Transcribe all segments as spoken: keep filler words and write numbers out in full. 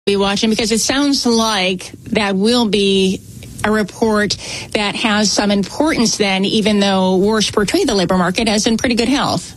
Be watching, because it sounds like that will be a report that has some importance then, even though Warsh portrayed the labor market as in pretty good health.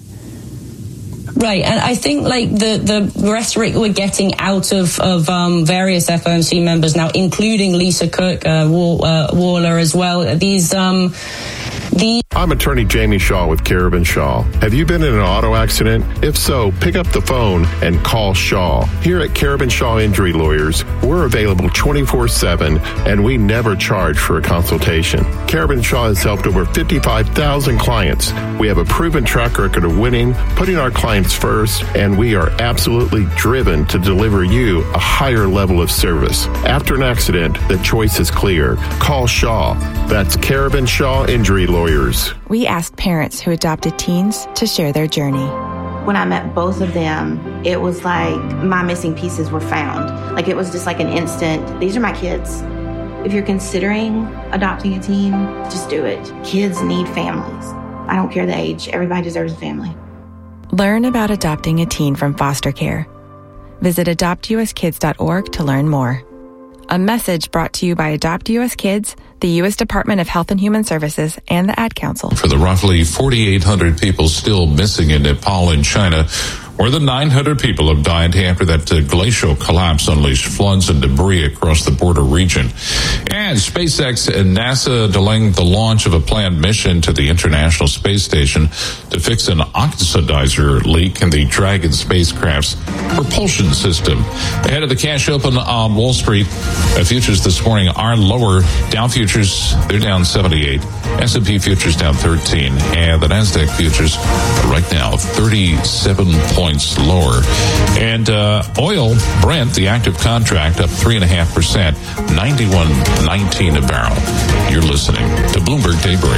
Right, and I think like the, the rhetoric we're getting out of, of um, various F O M C members now, including Lisa Cook, uh, Wall, uh, Waller as well, these... Um, these I'm attorney Jamie Shaw with Carabin Shaw. Have you been in an auto accident? If so, pick up the phone and call Shaw. Here at Carabin Shaw Injury Lawyers, we're available twenty-four seven, and we never charge for a consultation. Carabin Shaw has helped over fifty-five thousand clients. We have a proven track record of winning, putting our clients first, and we are absolutely driven to deliver you a higher level of service. After an accident, the choice is clear. Call Shaw. That's Carabin Shaw Injury Lawyers. We asked parents who adopted teens to share their journey. When I met both of them, it was like my missing pieces were found. Like it was just like an instant, these are my kids. If you're considering adopting a teen, just do it. Kids need families. I don't care the age. Everybody deserves a family. Learn about adopting a teen from foster care. Visit adopt u s kids dot org to learn more. A message brought to you by Adopt U S Kids, the U S Department of Health and Human Services, and the Ad Council. For the roughly forty-eight hundred people still missing in Nepal and China, more than nine hundred people have died after that uh, glacial collapse unleashed floods and debris across the border region. And SpaceX and NASA delaying the launch of a planned mission to the International Space Station to fix an oxidizer leak in the Dragon spacecraft's propulsion system. Ahead of the cash open on Wall Street, uh, futures this morning are lower. Dow futures, they're down seventy-eight. S and P futures down thirteen. And the NASDAQ futures right now thirty-seven points lower. And uh, oil, Brent, the active contract, up three point five percent, ninety-one nineteen a barrel. You're listening to Bloomberg Daybreak.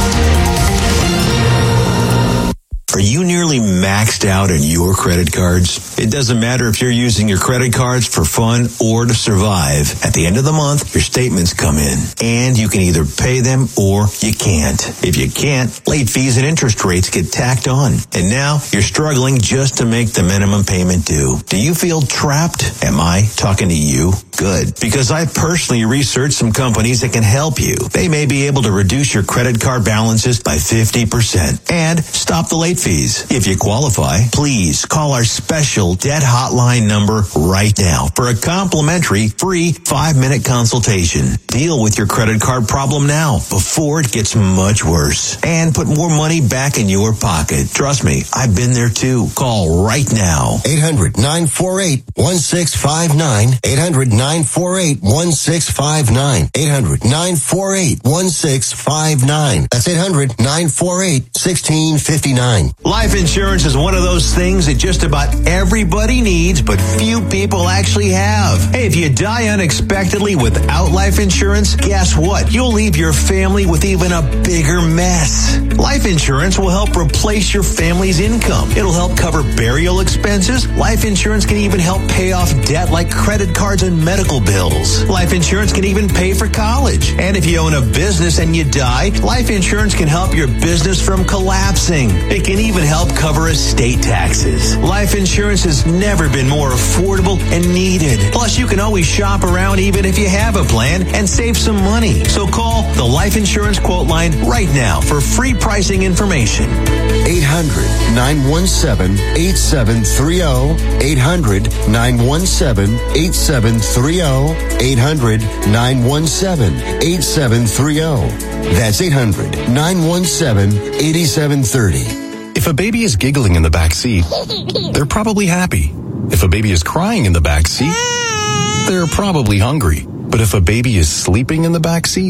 Are you nearly maxed out on your credit cards? It doesn't matter if you're using your credit cards for fun or to survive. At the end of the month, your statements come in, and you can either pay them or you can't. If you can't, late fees and interest rates get tacked on. And now you're struggling just to make the minimum payment due. Do you feel trapped? Am I talking to you? Good. Because I personally researched some companies that can help you. They may be able to reduce your credit card balances by fifty percent and stop the late fees. If you qualify, please call our special debt hotline number right now for a complimentary free five-minute consultation. Deal with your credit card problem now before it gets much worse and put more money back in your pocket. Trust me, I've been there too. Call right now. eight hundred nine four eight one six five nine. eight hundred nine four eight one six five nine. eight hundred nine four eight one six five nine. That's eight hundred nine four eight one six five nine. Life insurance is one of those things that just about everybody needs, but few people actually have. Hey, if you die unexpectedly without life insurance, guess what? You'll leave your family with even a bigger mess. Life insurance will help replace your family's income. It'll help cover burial expenses. Life insurance can even help pay off debt like credit cards and medical bills. Life insurance can even pay for college. And if you own a business and you die, life insurance can help your business from collapsing. It can even help cover estate taxes. Life insurance has never been more affordable and needed. Plus, you can always shop around even if you have a plan and save some money. So call the Life Insurance Quote Line right now for free pricing information. eight hundred nine one seven eight seven three zero. eight hundred nine one seven eight seven three zero. eight hundred nine one seven eight seven three zero. That's eight hundred nine one seven eight seven three zero. If a baby is giggling in the back seat, they're probably happy. If a baby is crying in the back seat, they're probably hungry. But if a baby is sleeping in the back seat,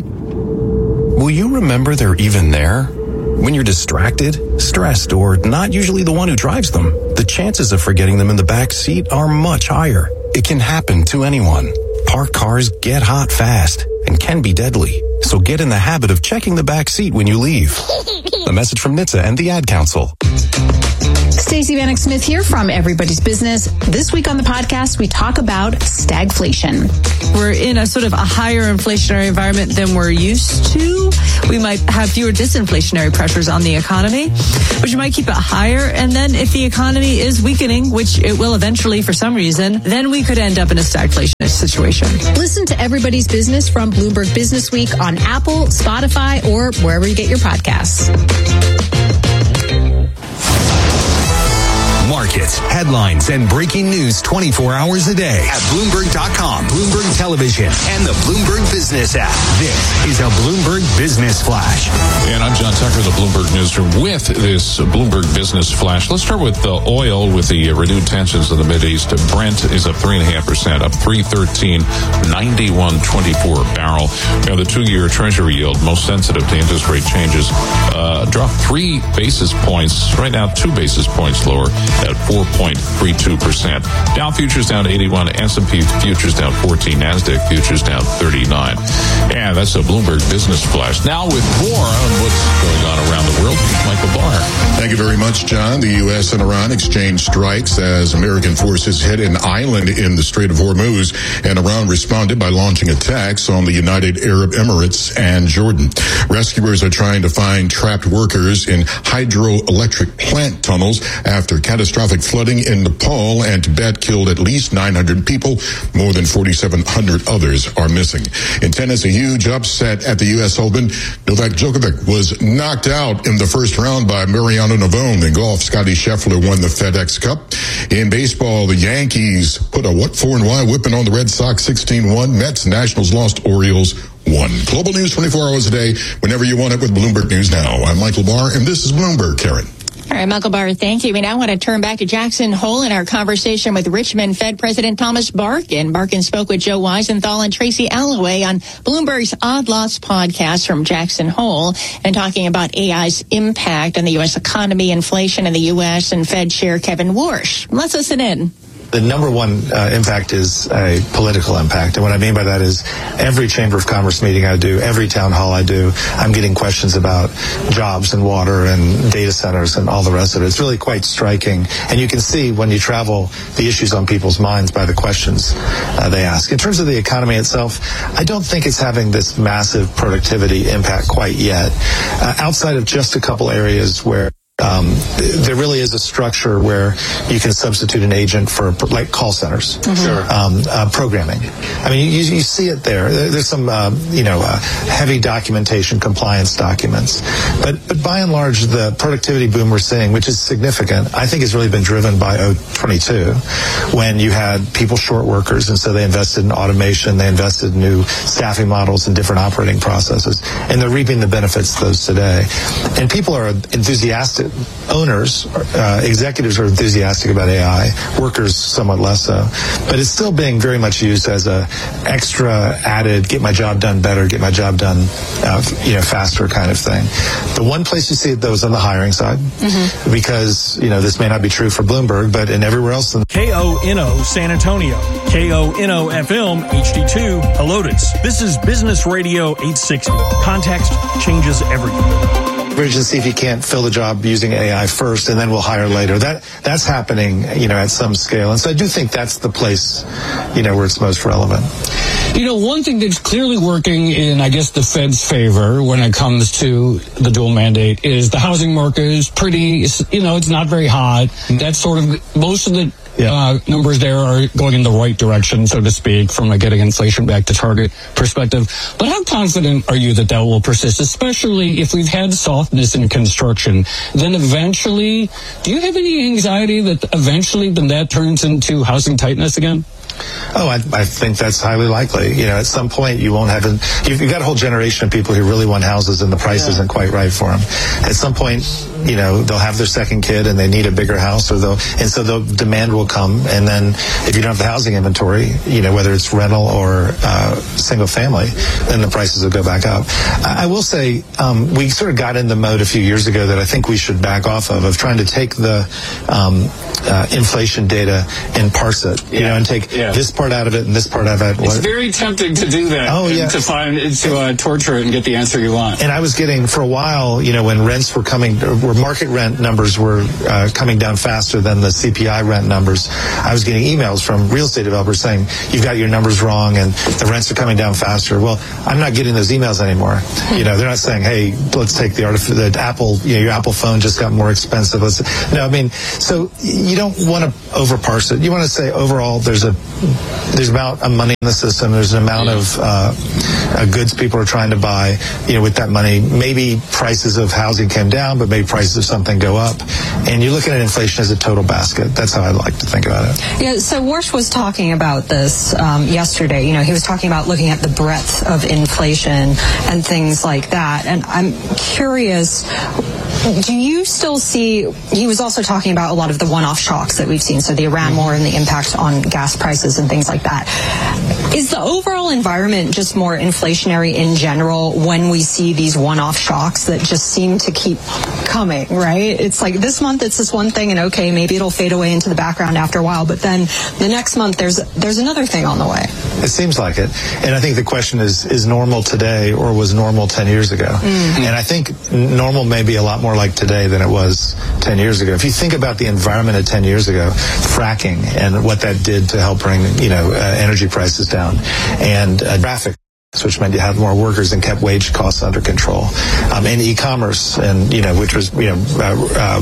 will you remember they're even there? When you're distracted, stressed, or not usually the one who drives them, the chances of forgetting them in the back seat are much higher. It can happen to anyone. Parked cars get hot fast. and can be deadly. So get in the habit of checking the back seat when you leave. A message from N H T S A and the Ad Council. Stacey Vanek Smith here from Everybody's Business. This week on the podcast, we talk about stagflation. We're in a sort of a higher inflationary environment than we're used to. We might have fewer disinflationary pressures on the economy, which might keep it higher. And then if the economy is weakening, which it will eventually for some reason, then we could end up in a stagflation situation. Listen to Everybody's Business from Bloomberg Business Week on Apple, Spotify, or wherever you get your podcasts. Markets, headlines, and breaking news twenty-four hours a day at Bloomberg dot com, Bloomberg Television, and the Bloomberg Business app. This is a Bloomberg Business Flash. And I'm John Tucker, the Bloomberg Newsroom, with this Bloomberg Business Flash. Let's start with uh, oil, with the uh, renewed tensions in the Mideast. Brent is up three point five percent, up three thirteen, ninety-one twenty-four a barrel. You know, the two-year Treasury yield, most sensitive to interest rate changes, uh, dropped three basis points, right now two basis points lower at four point three two percent. Dow futures down eighty-one, S and P futures down fourteen, NASDAQ futures down thirty-nine. And that's a Bloomberg Business Flash. Now with more on what's going on around the world, Michael Barr. Thank you very much, John. The U S and Iran exchange strikes as American forces hit an island in the Strait of Hormuz, and Iran responded by launching attacks on the United Arab Emirates and Jordan. Rescuers are trying to find trapped workers in hydroelectric plant tunnels after catastrophic flooding in Nepal and Tibet killed at least nine hundred people. More than forty-seven hundred others are missing. In tennis, a huge upset at the U S Open. Novak Djokovic was knocked out in the first round by Mariano Navone. In golf, Scotty Scheffler won the FedEx Cup. In baseball, the Yankees put a what for and why whipping on the Red Sox sixteen one. Mets, Nationals lost, Orioles one. Global news twenty-four hours a day, whenever you want it with Bloomberg News Now. I'm Michael Barr, and this is Bloomberg. Karen. All right, Michael Barr, thank you. We now want to turn back to Jackson Hole in our conversation with Richmond Fed President Thomas Barkin. Barkin spoke with Joe Weisenthal and Tracy Alloway on Bloomberg's Odd Lots podcast from Jackson Hole, and talking about A I's impact on the U S economy, inflation in the U S, and Fed Chair Kevin Warsh. Let's listen in. The number one uh, impact is a political impact. And what I mean by that is every Chamber of Commerce meeting I do, every town hall I do, I'm getting questions about jobs and water and data centers and all the rest of it. It's really quite striking. And you can see when you travel the issues on people's minds by the questions uh, they ask. In terms of the economy itself, I don't think it's having this massive productivity impact quite yet. Uh, outside of just a couple areas where Um, there really is a structure where you can substitute an agent for, like, call centers, mm-hmm. sure. um, uh, programming. I mean, you, you see it there. There's some, uh, you know, uh, heavy documentation, compliance documents. But, but by and large, the productivity boom we're seeing, which is significant, I think has really been driven by oh twenty-two, when you had people short workers, and so they invested in automation, they invested in new staffing models and different operating processes, and they're reaping the benefits of those today. And people are enthusiastic. Owners, uh, executives are enthusiastic about A I, workers somewhat less so, but it's still being very much used as a extra added, get my job done better, get my job done, uh, you know, faster kind of thing. The one place you see it though is on the hiring side, mm-hmm. because, you know, this may not be true for Bloomberg, but in everywhere else. In K O N O San Antonio, K O N O F M H D two Helotes. This is Business Radio eight sixty. Context changes everything. And see if you can't fill the job using A I first, and then we'll hire later. That that's happening, you know, at some scale. And so I do think that's the place, you know, where it's most relevant. You know, one thing that's clearly working in, I guess, the Fed's favor when it comes to the dual mandate is the housing market is pretty, you know, it's not very hot. That's sort of, most of the Yeah. Uh, numbers there are going in the right direction, so to speak, from a getting inflation back to target perspective. But how confident are you that that will persist, especially if we've had softness in construction? Then eventually, do you have any anxiety that eventually then that turns into housing tightness again? Oh, I, I think that's highly likely. You know, at some point you won't have, a, you've, you've got a whole generation of people who really want houses and the price yeah. isn't quite right for them. At some point, you know, they'll have their second kid and they need a bigger house, or they'll, and so the demand will come. And then if you don't have the housing inventory, you know, whether it's rental or uh, single family, then the prices will go back up. I, I will say, um, we sort of got in the mode a few years ago that I think we should back off of, of trying to take the um, uh, inflation data and parse it, you yeah. know, and take yeah. this part out of it and this part out of it. It's very tempting to do that. Oh, yeah. To find, to uh, torture it and get the answer you want. And I was getting, for a while, you know, when rents were coming, where market rent numbers were uh, coming down faster than the C P I rent numbers, I was getting emails from real estate developers saying, you've got your numbers wrong and the rents are coming down faster. Well, I'm not getting those emails anymore. You know, they're not saying, hey, let's take the, artif- the Apple, you know, your Apple phone just got more expensive. Let's, no, I mean, so you don't want to overparse it. You want to say overall there's a there's amount of money in the system. There's an amount yeah. of uh, uh, goods people are trying to buy. You know, with that money, maybe prices of housing came down, but maybe prices of something go up. And you're looking at inflation as a total basket. That's how I like to think about it. Yeah. So Warsh was talking about this um, yesterday. You know, he was talking about looking at the breadth of inflation and things like that. And I'm curious, do you still see? He was also talking about a lot of the one-off shocks that we've seen. So the Iran war and the impact on gas prices and things like that. Is the overall environment just more inflationary in general when we see these one-off shocks that just seem to keep coming, right? It's like this month it's this one thing and okay, maybe it'll fade away into the background after a while, but then the next month there's there's another thing on the way. It seems like it. And I think the question is, is normal today or was normal ten years ago? Mm-hmm. And I think normal may be a lot more like today than it was ten years ago. If you think about the environment of ten years ago, fracking and what that did to help bring, you know, uh, energy prices down and uh, traffic, which meant you had more workers and kept wage costs under control, um, and e-commerce, and you know, which was you know uh, uh,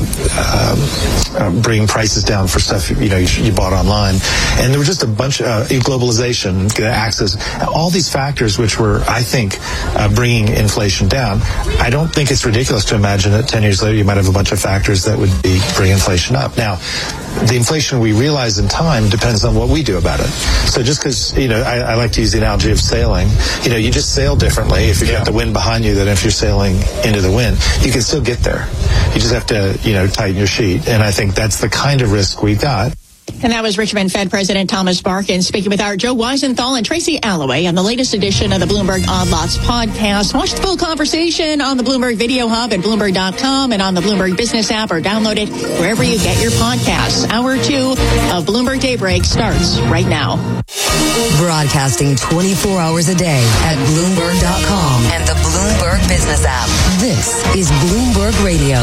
uh, uh, bringing prices down for stuff you know you, you bought online, and there were just a bunch of uh, globalization, access, all these factors which were, I think, uh, bringing inflation down. I don't think it's ridiculous to imagine that ten years later you might have a bunch of factors that would be bring inflation up. Now, the inflation we realize in time depends on what we do about it. So just because, you know, I, I like to use the analogy of sailing. You know, you just sail differently if you've yeah. got the wind behind you than if you're sailing into the wind. You can still get there. You just have to, you know, tighten your sheet. And I think that's the kind of risk we got. And that was Richmond Fed President Thomas Barkin speaking with our Joe Weisenthal and Tracy Alloway on the latest edition of the Bloomberg Odd Lots podcast. Watch the full conversation on the Bloomberg Video Hub at Bloomberg dot com and on the Bloomberg Business app, or download it wherever you get your podcasts. Hour two of Bloomberg Daybreak starts right now. Broadcasting twenty-four hours a day at Bloomberg dot com and the Bloomberg Business app. This is Bloomberg Radio.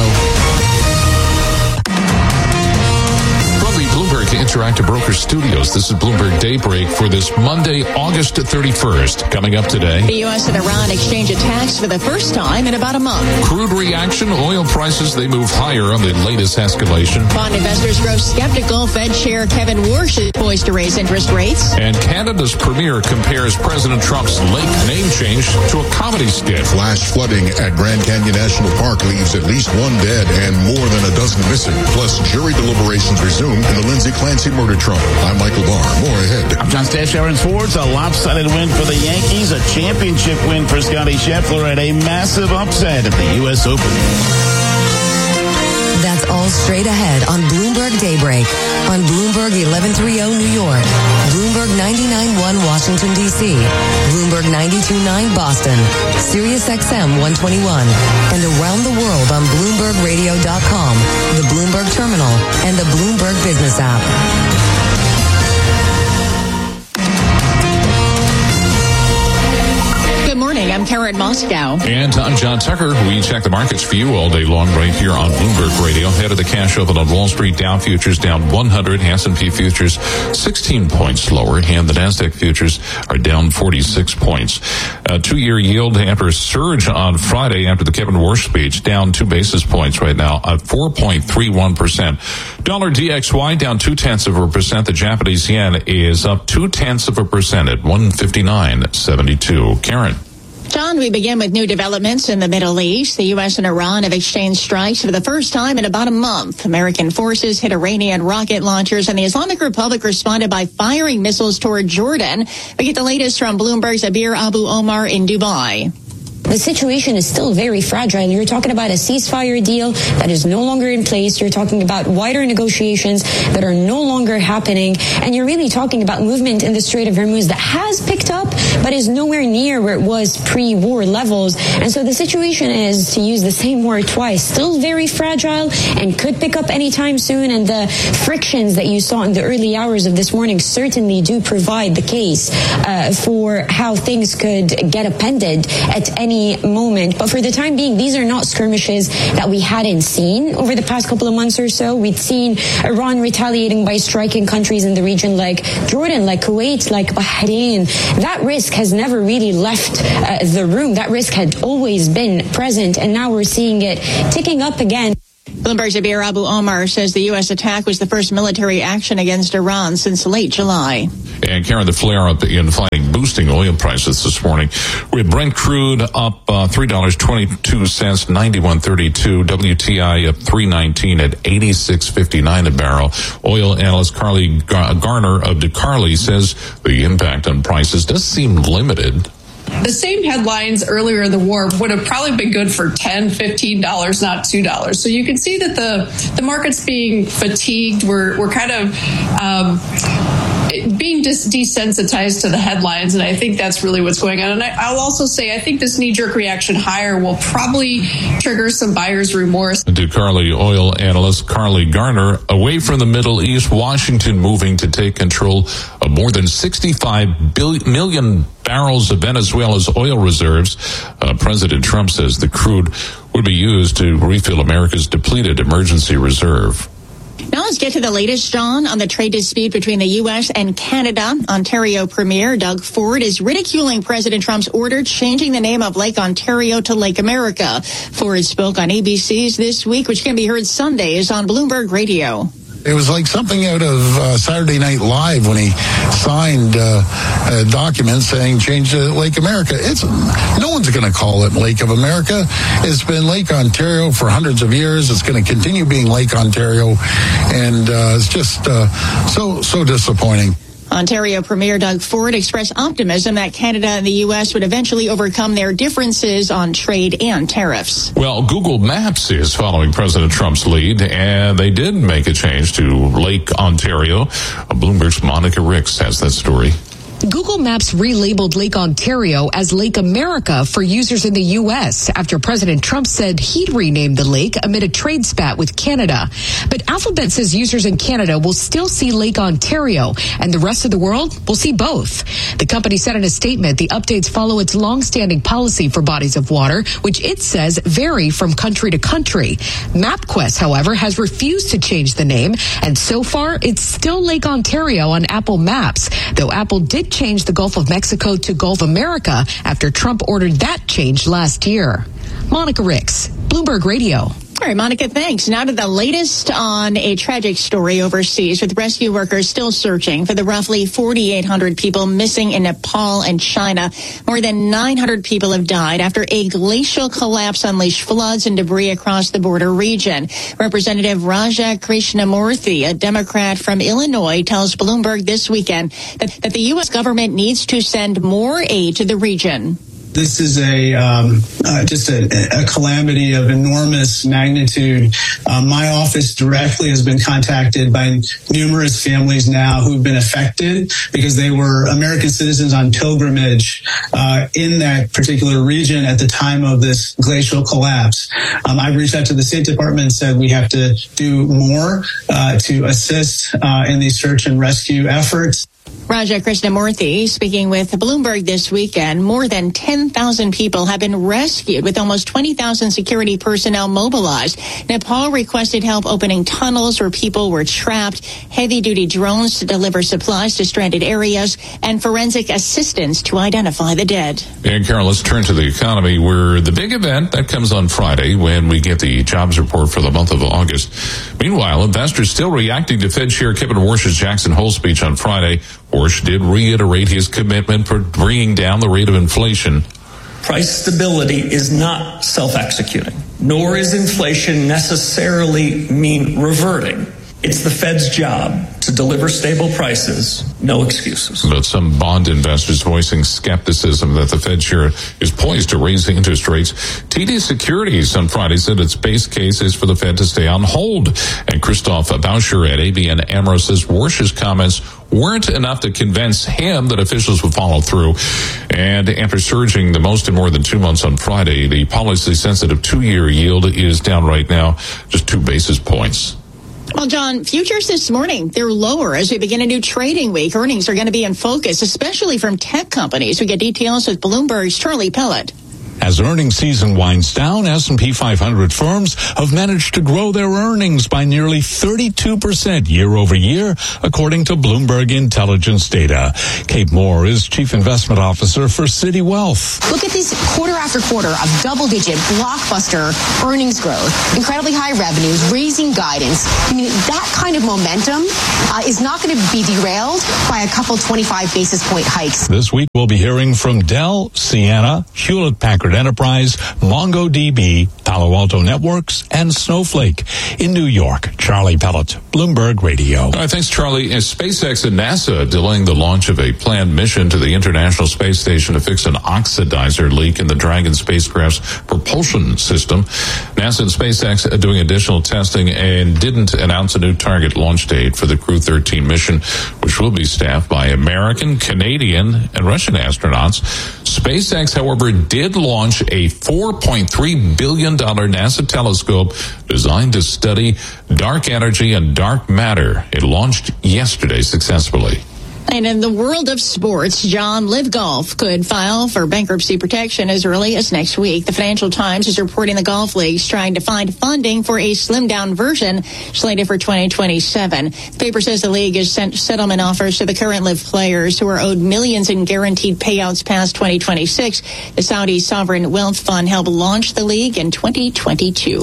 Bloomberg Interactive Broker Studios. This is Bloomberg Daybreak for this Monday, August thirty-first. Coming up today, the U S and Iran exchange attacks for the first time in about a month. Crude reaction, oil prices, they move higher on the latest escalation. Bond investors grow skeptical. Fed Chair Kevin Warsh is poised to raise interest rates. And Canada's premier compares President Trump's late name change to a comedy skit. Flash flooding at Grand Canyon National Park leaves at least one dead and more than a dozen missing. Plus, jury deliberations resume in the Lindsay Clancy murder trial. I'm Michael Barr. More ahead. I'm John Stash. Aaron Ford's a lopsided win for the Yankees, a championship win for Scotty Scheffler, and a massive upset at the U S Open. That's all straight ahead on Bloomberg Daybreak on Bloomberg eleven thirty New York, Bloomberg ninety-nine point one Washington, D C, Bloomberg ninety-two point nine Boston, Sirius X M one twenty-one, and around the world on Bloomberg Radio dot com, the Bloomberg Terminal, and the Bloomberg Business app. Good morning. I'm Karen Moscow. And I'm John Tucker. We check the markets for you all day long right here on Bloomberg Radio. Head of the cash open on Wall Street. Dow futures down one hundred. S and P futures sixteen points lower. And the NASDAQ futures are down forty-six points. Uh, two-year yield after a surge on Friday after the Kevin Warsh speech, down two basis points right now at four point three one percent. Dollar D X Y down two-tenths of a percent. The Japanese yen is up two-tenths of a percent at one fifty-nine seventy-two. Karen. John, we begin with new developments in the Middle East. The U S and Iran have exchanged strikes for the first time in about a month. American forces hit Iranian rocket launchers, and the Islamic Republic responded by firing missiles toward Jordan. We get the latest from Bloomberg's Abir Abu Omar in Dubai. the situation is still very fragile. You're talking about a ceasefire deal that is no longer in place. You're talking about wider negotiations that are no longer happening. And you're really talking about movement in the Strait of Hormuz that has picked up, but is nowhere near where it was pre-war levels. And so the situation is, to use the same word twice, still very fragile and could pick up anytime soon. And the frictions that you saw in the early hours of this morning certainly do provide the case uh, for how things could get appended at any moment. But for the time being, these are not skirmishes that we hadn't seen over the past couple of months or so. We'd seen Iran retaliating by striking countries in the region like Jordan, like Kuwait, like Bahrain. That risk has never really left uh, the room. That risk had always been present, and now we're seeing it ticking up again. Bloomberg's Abir Abu Omar says the U S attack was the first military action against Iran since late July. And Karen, the flare-up in fighting boosting oil prices this morning, with Brent crude up uh, three dollars and twenty-two cents, ninety-one thirty-two. W T I up three nineteen at eighty-six fifty-nine a barrel. Oil analyst Carly Garner of DeCarly says the impact on prices does seem limited. The same headlines earlier in the war would have probably been good for ten dollars, fifteen dollars, not two dollars. So you can see that the, the market's being fatigued. We're, we're kind of um, being dis- desensitized to the headlines, and I think that's really what's going on. And I, I'll also say I think this knee-jerk reaction higher will probably trigger some buyer's remorse. DeCarly oil analyst Carly Garner, away from the Middle East, Washington moving to take control of more than sixty-five billion, million barrels of Venezuela's oil reserves. Uh, President Trump says the crude would be used to refill America's depleted emergency reserve. Now let's get to the latest, John, on the trade dispute between the U S and Canada. Ontario Premier Doug Ford is ridiculing President Trump's order changing the name of Lake Ontario to Lake America. Ford spoke on A B C's This Week, which can be heard Sundays on Bloomberg Radio. It was like something out of uh, Saturday Night Live when he signed uh, a document saying change to Lake America. It's no one's going to call it Lake of America. It's been Lake Ontario for hundreds of years. It's going to continue being Lake Ontario, and uh, it's just uh, so so disappointing. Ontario Premier Doug Ford expressed optimism that Canada and the U S would eventually overcome their differences on trade and tariffs. Well, Google Maps is following President Trump's lead, and they did make a change to Lake Ontario. Bloomberg's Monica Ricks has that story. Google Maps relabeled Lake Ontario as Lake America for users in the U S after President Trump said he'd rename the lake amid a trade spat with Canada. But Alphabet says users in Canada will still see Lake Ontario, and the rest of the world will see both. The company said in a statement the updates follow its long-standing policy for bodies of water, which it says vary from country to country. MapQuest, however, has refused to change the name, and so far it's still Lake Ontario on Apple Maps, though Apple did change the Gulf of Mexico to Gulf America after Trump ordered that change last year. Monica Ricks, Bloomberg Radio. All right, Monica, thanks. Now to the latest on a tragic story overseas, with rescue workers still searching for the roughly forty-eight hundred people missing in Nepal and China. More than nine hundred people have died after a glacial collapse unleashed floods and debris across the border region. Representative Raja Krishnamurthy, a Democrat from Illinois, tells Bloomberg this weekend that, that the U S government needs to send more aid to the region. This is a um, uh, just a, a calamity of enormous magnitude. Uh, my office directly has been contacted by numerous families now who've been affected because they were American citizens on pilgrimage uh, in that particular region at the time of this glacial collapse. Um, I reached out to the State Department and said we have to do more uh, to assist uh, in these search and rescue efforts. Raja Krishnamurthy speaking with Bloomberg this weekend. More than ten thousand people have been rescued, with almost twenty thousand security personnel mobilized. Nepal requested help opening tunnels where people were trapped, heavy-duty drones to deliver supplies to stranded areas, and forensic assistance to identify the dead. And Carol, let's turn to the economy, where the big event that comes on Friday when we get the jobs report for the month of August. Meanwhile, investors still reacting to Fed Chair Kevin Warsh's Jackson Hole speech on Friday. Warsh did reiterate his commitment for bringing down the rate of inflation. Price stability is not self-executing, nor is inflation necessarily mean reverting. It's the Fed's job to deliver stable prices, no excuses. But some bond investors voicing skepticism that the Fed chair is poised to raise interest rates. T D Securities on Friday said its base case is for the Fed to stay on hold. And Christoph Bauscher at A B N AMRO says Warsh's comments weren't enough to convince him that officials would follow through. And after surging the most in more than two months on Friday, the policy-sensitive two-year yield is down right now just two basis points. Well, John, futures this morning, they're lower as we begin a new trading week. Earnings are going to be in focus, especially from tech companies. We get details with Bloomberg's Charlie Pellet. As earnings season winds down, S and P five hundred firms have managed to grow their earnings by nearly thirty-two percent year over year, according to Bloomberg Intelligence data. Kate Moore is Chief Investment Officer for Citi Wealth. Look at this quarter after quarter of double-digit blockbuster earnings growth, incredibly high revenues, raising guidance. I mean, that kind of momentum uh, is not going to be derailed by a couple twenty-five basis point hikes. This week, we'll be hearing from Dell, Ciena, Hewlett-Packard Enterprise, MongoDB, Palo Alto Networks, and Snowflake. In New York, Charlie Pellet, Bloomberg Radio. All right, thanks, Charlie. As SpaceX and NASA delaying the launch of a planned mission to the International Space Station to fix an oxidizer leak in the Dragon spacecraft's propulsion system. NASA and SpaceX are doing additional testing and didn't announce a new target launch date for the Crew thirteen mission, which will be staffed by American, Canadian, and Russian astronauts. SpaceX, however, did launch a four point three billion dollars NASA telescope designed to study dark energy and dark matter. It launched yesterday successfully. And in the world of sports, John, Live Golf could file for bankruptcy protection as early as next week. The Financial Times is reporting the golf league's trying to find funding for a slimmed-down version slated for twenty twenty-seven. The paper says the league has sent settlement offers to the current Live players who are owed millions in guaranteed payouts past twenty twenty-six. The Saudi Sovereign Wealth Fund helped launch the league in twenty twenty-two.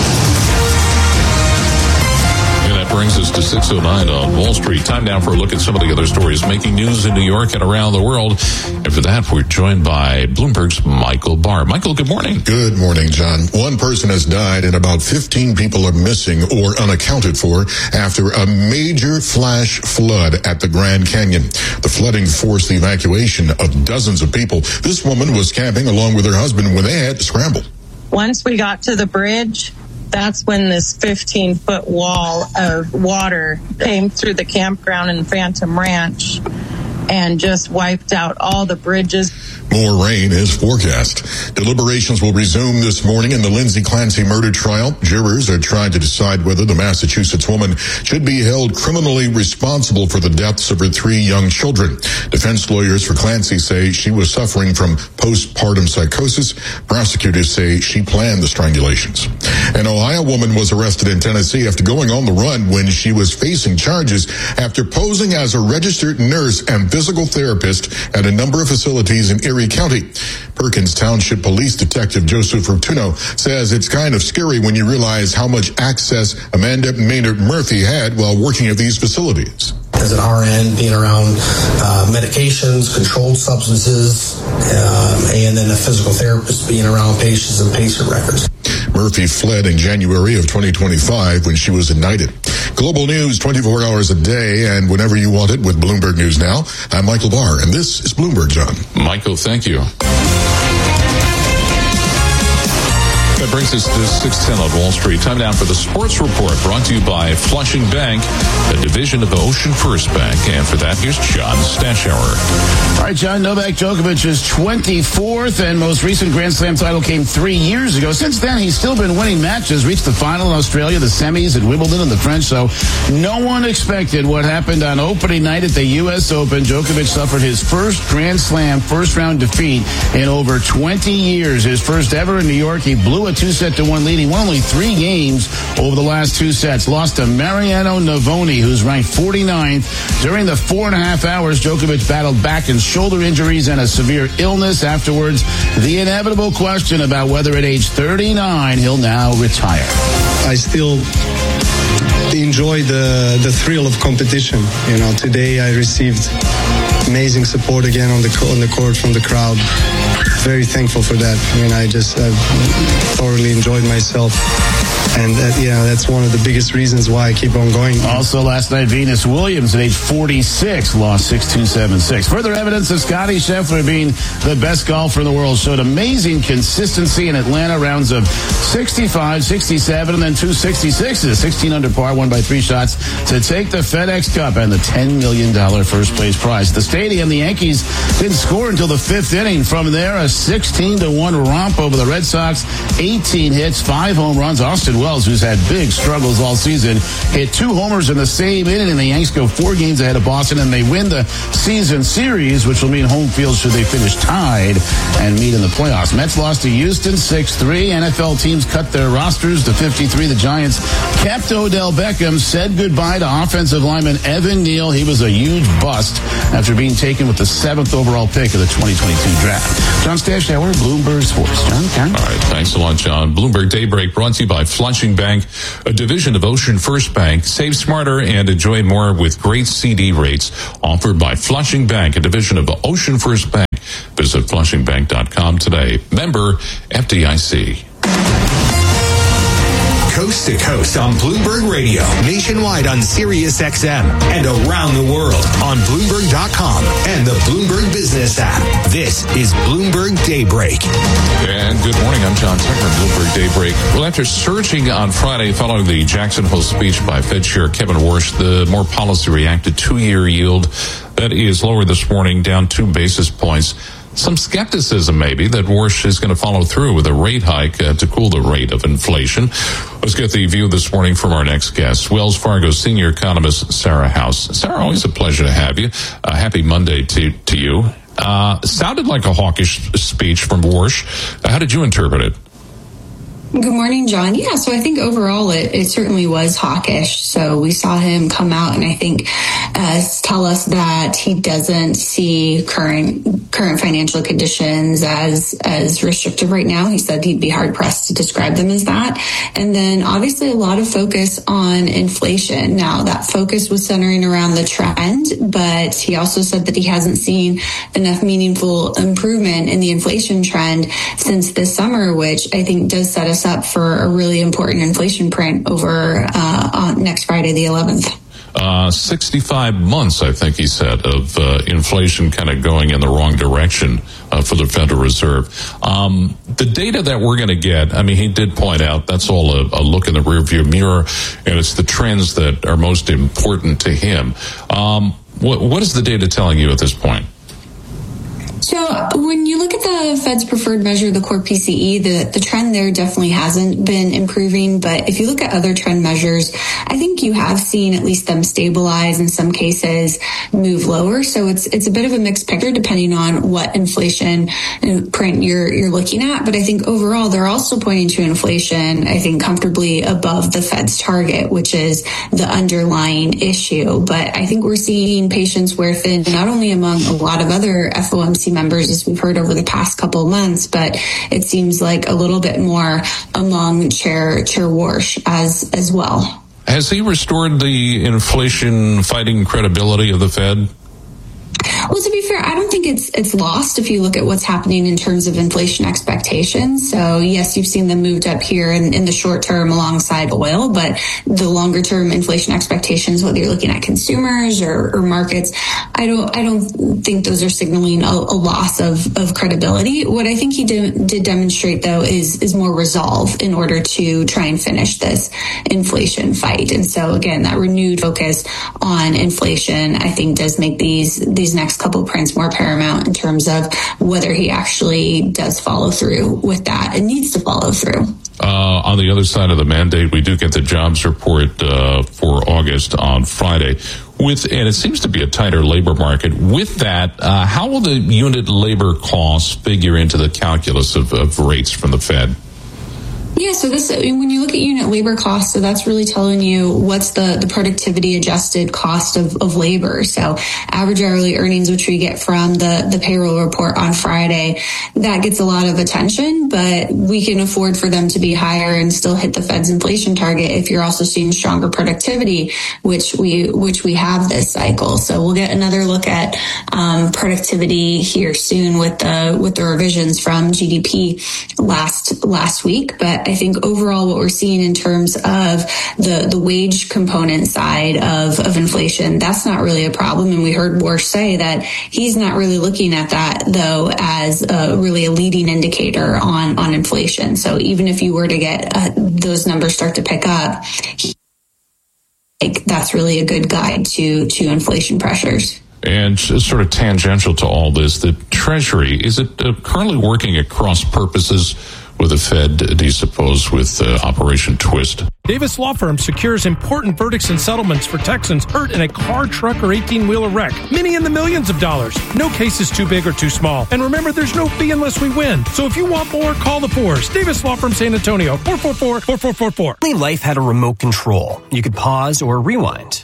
Brings us to six oh nine on Wall Street. Time now for a look at some of the other stories making news in New York and around the world. And for that, we're joined by Bloomberg's Michael Barr. Michael, good morning. Good morning, John. One person has died and about fifteen people are missing or unaccounted for after a major flash flood at the Grand Canyon. The flooding forced the evacuation of dozens of people. This woman was camping along with her husband when they had to scramble. Once we got to the bridge, that's when this fifteen-foot wall of water came through the campground in Phantom Ranch and just wiped out all the bridges. More rain is forecast. Deliberations will resume this morning in the Lindsay Clancy murder trial. Jurors are trying to decide whether the Massachusetts woman should be held criminally responsible for the deaths of her three young children. Defense lawyers for Clancy say she was suffering from postpartum psychosis. Prosecutors say she planned the strangulations. An Ohio woman was arrested in Tennessee after going on the run when she was facing charges after posing as a registered nurse and physical therapist at a number of facilities in Erie County. Perkins Township Police Detective Joseph Fortuno says it's kind of scary when you realize how much access Amanda Maynard Murphy had while working at these facilities. As an R N, being around uh, medications, controlled substances, um, and then a physical therapist being around patients and patient records. Murphy fled in January of twenty twenty-five when she was indicted. Global news twenty-four hours a day and whenever you want it with Bloomberg News Now. I'm Michael Barr, and this is Bloomberg, John. Michael, thank you. That brings us to six ten on Wall Street. Time now for the Sports Report, brought to you by Flushing Bank, a division of Ocean First Bank. And for that, here's John Stashower. All right, John, Novak Djokovic's twenty-fourth and most recent Grand Slam title came three years ago. Since then, he's still been winning matches, reached the final in Australia, the semis at Wimbledon and the French. So no one expected what happened on opening night at the U S Open. Djokovic suffered his first Grand Slam first-round defeat in over twenty years. His first ever in New York. He blew a two-set to one lead. He won only three games over the last two sets. Lost to Mariano Navoni, who's ranked forty-ninth. During the four and a half hours, Djokovic battled back and shoulder injuries and a severe illness. Afterwards, the inevitable question about whether at age thirty-nine he'll now retire. I still enjoy the the thrill of competition. You know, today I received amazing support again on the on the court from the crowd. Very thankful for that. I mean, I just I've thoroughly enjoyed myself. and that, you know, that's one of the biggest reasons why I keep on going. Also last night, Venus Williams at age forty-six lost six two, seven six. Further evidence of Scottie Scheffler being the best golfer in the world showed amazing consistency in Atlanta, rounds of sixty-five, sixty-seven, and then two sixty-sixes. sixteen under par, won by three shots to take the FedEx Cup and the ten million dollars first place prize. At the stadium, the Yankees didn't score until the fifth inning. From there, a sixteen to one romp over the Red Sox. eighteen hits, five home runs. Austin Wells, who's had big struggles all season, hit two homers in the same inning, and the Yanks go four games ahead of Boston, and they win the season series, which will mean home field should they finish tied and meet in the playoffs. Mets lost to Houston six three. N F L teams cut their rosters to fifty-three. The Giants kept Odell Beckham, said goodbye to offensive lineman Evan Neal. He was a huge bust after being taken with the seventh overall pick of the twenty twenty-two draft. John Stashauer, Bloomberg Sports. John, Karen? All right, thanks a lot, John. Bloomberg Daybreak brought to you by Flushing Bank, a division of Ocean First Bank. Save smarter and enjoy more with great C D rates offered by Flushing Bank, a division of Ocean First Bank. Visit flushing bank dot com today. Member F D I C. Coast to coast on Bloomberg Radio, nationwide on Sirius X M, and around the world on Bloomberg dot com and the Bloomberg Business app. This is Bloomberg Daybreak. And good morning, I'm John Tucker, Bloomberg Daybreak. Well, after surging on Friday following the Jackson Hole speech by Fed Chair Kevin Warsh, the more policy reacted two-year yield that is lower this morning, down two basis points. Some skepticism, maybe, that Warsh is going to follow through with a rate hike uh, to cool the rate of inflation. Let's get the view this morning from our next guest, Wells Fargo senior economist Sarah House. Sarah, always a pleasure to have you. Uh, happy Monday to, to you. Uh, sounded like a hawkish speech from Warsh. Uh, how did you interpret it? Good morning, John. Yeah, so I think overall it, it certainly was hawkish. So we saw him come out and I think uh, tell us that he doesn't see current current financial conditions as as restrictive right now. He said he'd be hard pressed to describe them as that. And then obviously a lot of focus on inflation. Now that focus was centering around the trend, but he also said that he hasn't seen enough meaningful improvement in the inflation trend since this summer, which I think does set us up for a really important inflation print over uh, on next Friday, the eleventh. Uh, sixty-five months, I think he said, of uh, inflation kind of going in the wrong direction uh, for the Federal Reserve. Um, the data that we're going to get, I mean, he did point out that's all a, a look in the rearview mirror, and it's the trends that are most important to him. Um, what, what is the data telling you at this point? So when you look at the Fed's preferred measure, the core P C E, the, the trend there definitely hasn't been improving. But if you look at other trend measures, I think you have seen at least them stabilize, in some cases move lower. So it's it's a bit of a mixed picture depending on what inflation print you're you're looking at. But I think overall they're also pointing to inflation, I think, comfortably above the Fed's target, which is the underlying issue. But I think we're seeing patience wear thin, not only among a lot of other F O M C members, as we've heard over the past couple of months, but it seems like a little bit more among Chair Chair Warsh as as well. Has he restored the inflation fighting credibility of the Fed? Well, to be fair, I don't think it's it's lost if you look at what's happening in terms of inflation expectations. So, yes, you've seen them moved up here in, in the short term alongside oil, but the longer term inflation expectations, whether you're looking at consumers or, or markets, I don't I don't think those are signaling a, a loss of, of credibility. What I think he did, did demonstrate, though, is is more resolve in order to try and finish this inflation fight. And so, again, that renewed focus on inflation, I think, does make these these next couple of prints more paramount in terms of whether he actually does follow through with that and needs to follow through. Uh, on the other side of the mandate, we do get the jobs report uh, for August on Friday. With and it seems to be a tighter labor market. With that, uh, how will the unit labor costs figure into the calculus of, of rates from the Fed? Yeah, so this, when you look at unit labor costs, so that's really telling you what's the, the productivity adjusted cost of, of labor. So average hourly earnings, which we get from the, the payroll report on Friday, that gets a lot of attention, but we can afford for them to be higher and still hit the Fed's inflation target if you're also seeing stronger productivity, which we, which we have this cycle. So we'll get another look at, um, productivity here soon with the, with the revisions from G D P last, last week. But But I think overall what we're seeing in terms of the, the wage component side of, of inflation, that's not really a problem. And we heard Warsh say that he's not really looking at that, though, as a, really a leading indicator on, on inflation. So even if you were to get uh, those numbers start to pick up, he, like, that's really a good guide to, to inflation pressures. And sort of tangential to all this, the Treasury, is it uh, currently working at cross purposes with the Fed, do you suppose, with uh, Operation Twist? Davis Law Firm secures important verdicts and settlements for Texans hurt in a car, truck, or eighteen-wheeler wreck, many in the millions of dollars. No case is too big or too small. And remember, there's no fee unless we win. So if you want more, call the fours. Davis Law Firm, San Antonio, four four four, four four four four. Only life had a remote control. You could pause or rewind.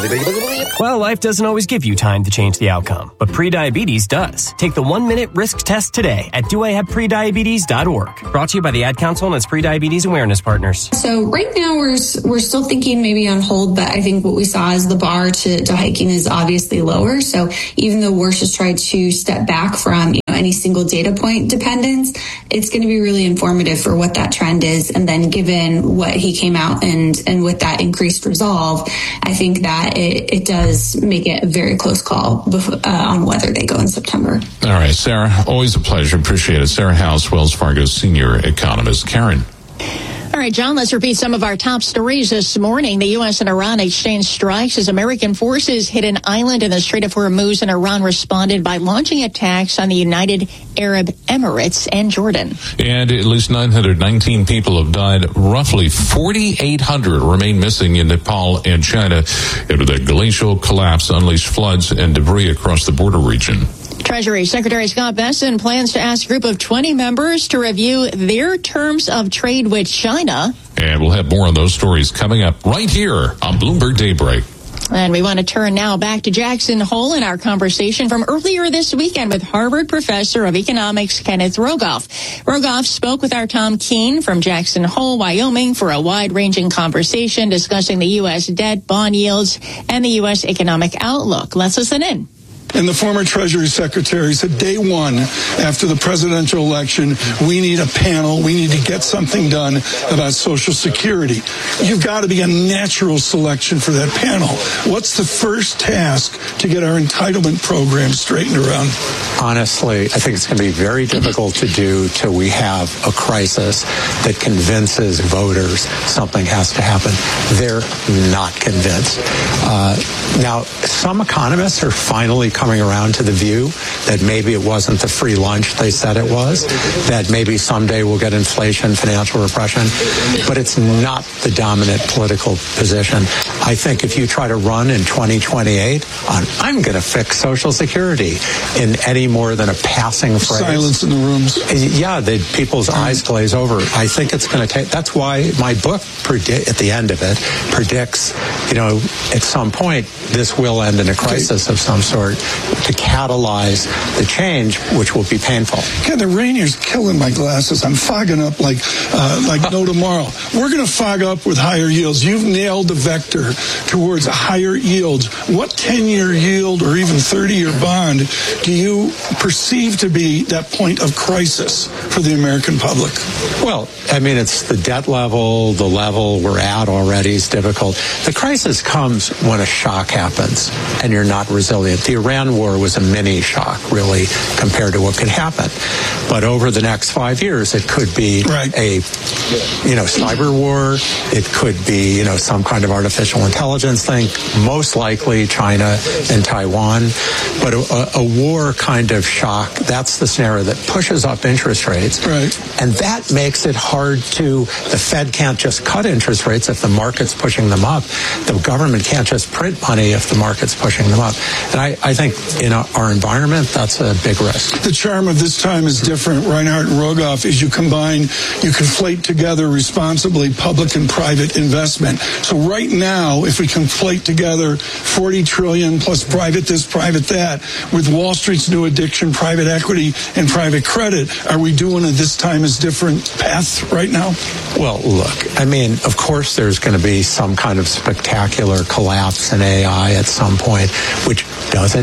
Well, life doesn't always give you time to change the outcome, but prediabetes does. Take the one-minute risk test today at do I have prediabetes dot org. Brought to you by the Ad Council and its Prediabetes Awareness Partners. So right now we're we're still thinking maybe on hold, but I think what we saw is the bar to, to hiking is obviously lower. So even though Warsh has tried to step back from, you know, any single data point dependence, it's going to be really informative for what that trend is. And then given what he came out and and with that increased resolve, I think that it, it does make it a very close call before, uh, on whether they go in September. All right, Sarah, always a pleasure. Appreciate it. Sarah House, Wells Fargo senior economist. Karen. All right, John, let's repeat some of our top stories this morning. The U S and Iran exchanged strikes as American forces hit an island in the Strait of Hormuz, and Iran responded by launching attacks on the United Arab Emirates and Jordan. And at least nine hundred nineteen people have died. Roughly forty-eight hundred remain missing in Nepal and China after the glacial collapse unleashed floods and debris across the border region. Treasury Secretary Scott Bessent plans to ask a group of twenty members to review their terms of trade with China. And we'll have more on those stories coming up right here on Bloomberg Daybreak. And we want to turn now back to Jackson Hole in our conversation from earlier this weekend with Harvard professor of economics Kenneth Rogoff. Rogoff spoke with our Tom Keene from Jackson Hole, Wyoming, for a wide-ranging conversation discussing the U S debt, bond yields, and the U S economic outlook. Let's listen in. And the former Treasury Secretary said day one after the presidential election, we need a panel. We need to get something done about Social Security. You've got to be a natural selection for that panel. What's the first task to get our entitlement program straightened around? Honestly, I think it's going to be very difficult to do till we have a crisis that convinces voters something has to happen. They're not convinced. Uh, now, some economists are finally coming around to the view that maybe it wasn't the free lunch they said it was, that maybe someday we'll get inflation, financial repression, but it's not the dominant political position. I think if you try to run in twenty twenty-eight on I'm going to fix Social Security in any more than a passing phrase. Silence in the rooms. Yeah, the people's eyes glaze over. I think it's going to take, that's why my book predict, at the end of it predicts, you know, at some point this will end in a crisis of some sort to catalyze the change, which will be painful. God, the rain here's killing my glasses. I'm fogging up like uh, like no tomorrow. We're going to fog up with higher yields. You've nailed the vector towards higher yields. What ten-year yield or even thirty-year bond do you perceive to be that point of crisis for the American public? Well, I mean, it's the debt level, the level we're at already is difficult. The crisis comes when a shock happens and you're not resilient. The Iran war was a mini shock, really, compared to what could happen. But over the next five years, it could be right. a, you know, cyber war. It could be, you know, some kind of artificial intelligence thing. Most likely China and Taiwan. But a, a war kind of shock, that's the scenario that pushes up interest rates. Right. And that makes it hard to, the Fed can't just cut interest rates if the market's pushing them up. The government can't just print money if the market's pushing them up. And I, I think in our environment, that's a big risk. The charm of this time is different, Reinhart and Rogoff, is you combine, you conflate together responsibly public and private investment. So right now, if we conflate together forty trillion plus private this, private that, with Wall Street's new addiction, private equity and private credit, are we doing a this time is different path right now? Well, look, I mean, of course there's going to be some kind of spectacular collapse in A I at some point, which doesn't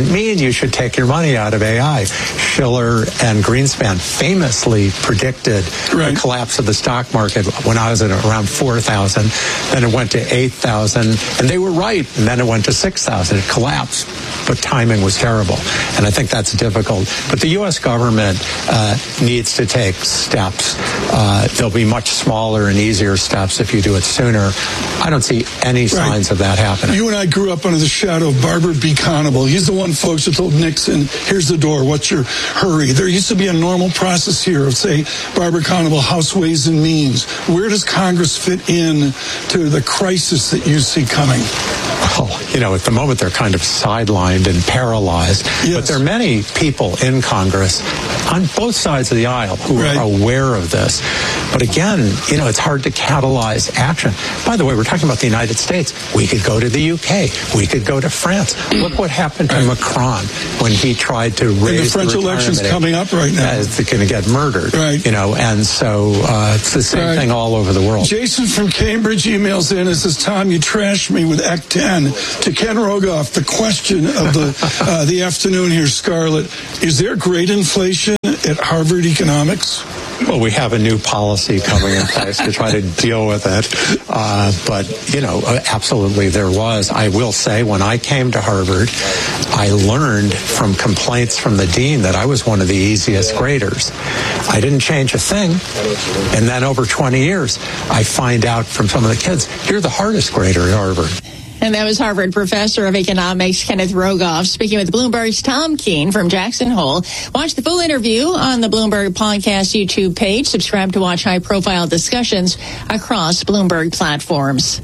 doesn't mean you should take your money out of A I. Shiller and Greenspan famously predicted right. the collapse of the stock market when I was at around four thousand. Then it went to eight thousand, and they were right. And then it went to six thousand. It collapsed, but timing was terrible. And I think that's difficult. But the U S government uh, needs to take steps. Uh, they'll be much smaller and easier steps if you do it sooner. I don't see any signs right. of that happening. You and I grew up under the shadow of Barbara B. Conable. He's the one, folks, who told Nixon, here's the door, what's your hurry? There used to be a normal process here of, say, Barbara Conable, House Ways and Means. Where does Congress fit in to the crisis that you see coming? Well, you know, at the moment they're kind of sidelined and paralyzed. Yes. But there are many people in Congress on both sides of the aisle who right. are aware of this. But again, you know, it's hard to catalyze action. By the way, we're talking about the United States. We could go to the U K. We could go to France. Look what happened to right. Macron when he tried to raise and the French the election's coming up right now. It's going to get murdered. Right. You know, and so uh, it's the same right. thing all over the world. Jason from Cambridge emails in and says, Tom, you trashed me with Act ten. To Ken Rogoff, the question of the uh, the afternoon here, Scarlett, is there great inflation at Harvard Economics? Well, we have a new policy coming in place to try to deal with it. Uh, but, you know, absolutely there was. I will say when I came to Harvard, I learned from complaints from the dean that I was one of the easiest graders. I didn't change a thing. And then over twenty years, I find out from some of the kids, you're the hardest grader at Harvard. And that was Harvard professor of economics Kenneth Rogoff speaking with Bloomberg's Tom Keene from Jackson Hole. Watch the full interview on the Bloomberg Podcast YouTube page. Subscribe to watch high-profile discussions across Bloomberg platforms.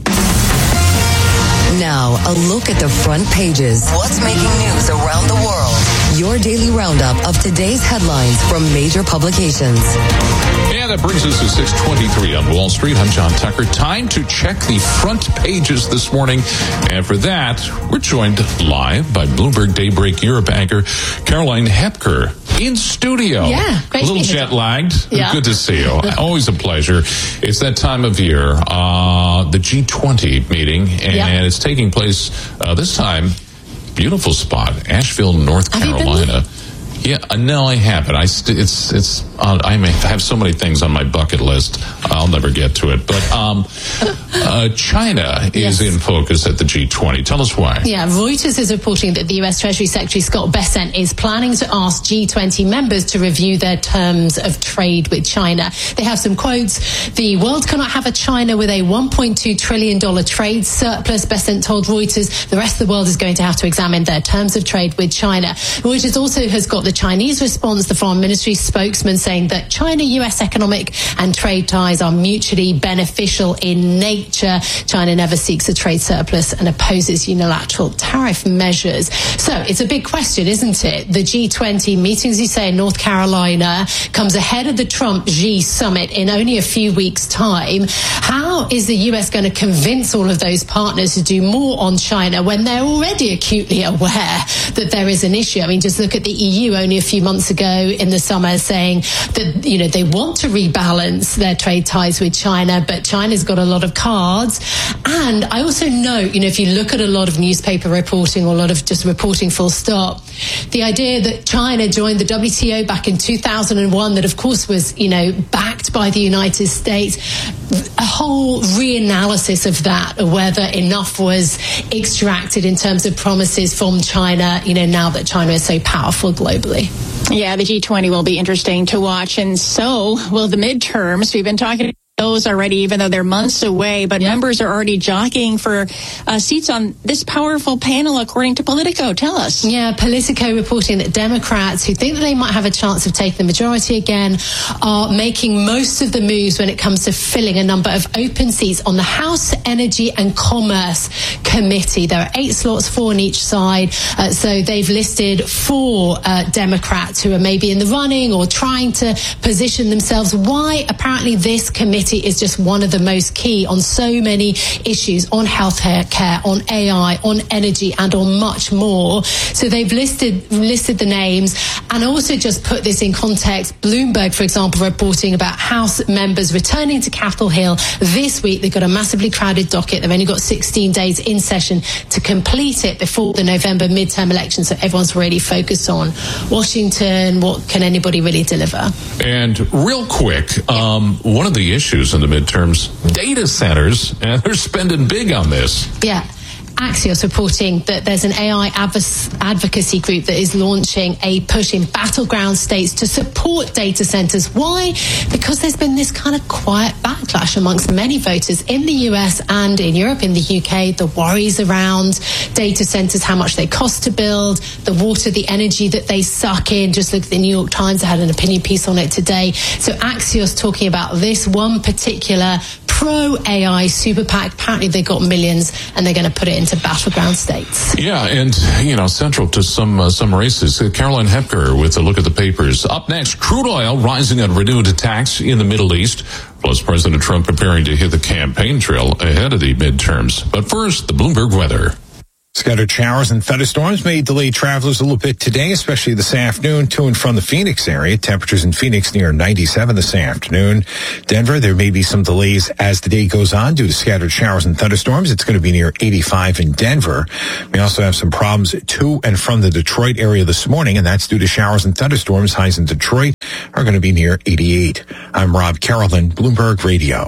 Now, a look at the front pages. What's making news around the world? Your daily roundup of today's headlines from major publications. Yeah, that brings us to six twenty-three on Wall Street. I'm John Tucker. Time to check the front pages this morning. And for that, we're joined live by Bloomberg Daybreak Europe anchor Caroline Hepker in studio. Yeah, great. A little jet lagged. Yeah. Good to see you. Always a pleasure. It's that time of year, uh, the G twenty meeting, and yeah. it's taking place uh, this time. Beautiful spot, Asheville, North Carolina. Yeah, no, I haven't. I st- it's it's. Uh, I may have so many things on my bucket list. I'll never get to it. But um, uh, China is yes. in focus at the G twenty. Tell us why. Yeah, Reuters is reporting that the U S Treasury Secretary Scott Bessent is planning to ask G twenty members to review their terms of trade with China. They have some quotes. The world cannot have a China with a one point two trillion dollars trade surplus, Bessent told Reuters. The rest of the world is going to have to examine their terms of trade with China. Reuters also has got the Chinese response, the foreign ministry spokesman saying that China-U S economic and trade ties are mutually beneficial in nature. China never seeks a trade surplus and opposes unilateral tariff measures. So it's a big question, isn't it? The G twenty meeting, as you say, in North Carolina comes ahead of the Trump-Xi summit in only a few weeks' time. How is the U S going to convince all of those partners to do more on China when they're already acutely aware that there is an issue? I mean, just look at the E U only a few months ago in the summer saying that, you know, they want to rebalance their trade ties with China, but China's got a lot of cards. And I also know, you know, if you look at a lot of newspaper reporting or a lot of just reporting full stop, the idea that China joined the W T O back in two thousand one, that of course was, you know, backed by the United States, a whole reanalysis of that, of whether enough was extracted in terms of promises from China, you know, now that China is so powerful globally. Yeah, the G twenty will be interesting to watch, and so will the midterms. We've been talking about those already, even though they're months away, but yeah. members are already jockeying for uh, seats on this powerful panel, according to Politico. Tell us. Yeah, Politico reporting that Democrats who think that they might have a chance of taking the majority again are making most of the moves when it comes to filling a number of open seats on the House Energy and Commerce Committee. There are eight slots, four on each side. Uh, so they've listed four uh, Democrats who are maybe in the running or trying to position themselves. Why? Apparently this committee sustainability is just one of the most key on so many issues, on healthcare care, on A I, on energy, and on much more. So they've listed listed the names, and also just put this in context. Bloomberg, for example, reporting about House members returning to Capitol Hill this week. They've got a massively crowded docket. They've only got sixteen days in session to complete it before the November midterm election. So everyone's really focused on Washington. What can anybody really deliver? And real quick, um, one of the issues in the midterms, data centers, and they're spending big on this. Yeah. Axios reporting that there's an A I advocacy group that is launching a push in battleground states to support data centers. Why? Because there's been this kind of quiet backlash amongst many voters in the U S and in Europe, in the U K, the worries around data centers, how much they cost to build, the water, the energy that they suck in. Just look at the New York Times. I had an opinion piece on it today. So Axios talking about this one particular pro-A I super PAC. Apparently they got millions and they're going to put it into battleground states. Yeah, and, you know, central to some uh, some races. Uh, Caroline Hepker with a look at the papers. Up next, crude oil rising on renewed attacks in the Middle East, plus President Trump preparing to hit the campaign trail ahead of the midterms. But first, the Bloomberg weather. Scattered showers and thunderstorms may delay travelers a little bit today, especially this afternoon to and from the Phoenix area. Temperatures in Phoenix near ninety-seven this afternoon. Denver, there may be some delays as the day goes on due to scattered showers and thunderstorms. It's going to be near eighty-five in Denver. We also have some problems to and from the Detroit area this morning, and that's due to showers and thunderstorms. Highs in Detroit are going to be near eighty-eight. I'm Rob Carolyn, Bloomberg Radio.